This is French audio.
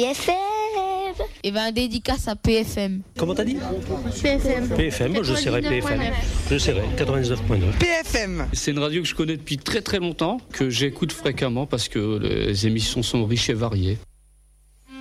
PFM. Et ben dédicace à PFM. Comment t'as dit ? PFM. PFM, je serai PFM. Je serai 99.9. PFM. C'est une radio que je connais depuis très très longtemps, que j'écoute fréquemment parce que les émissions sont riches et variées.